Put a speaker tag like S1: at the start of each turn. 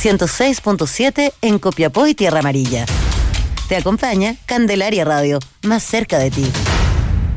S1: 106.7 en Copiapó y Tierra Amarilla. Te acompaña Candelaria Radio, más cerca de ti.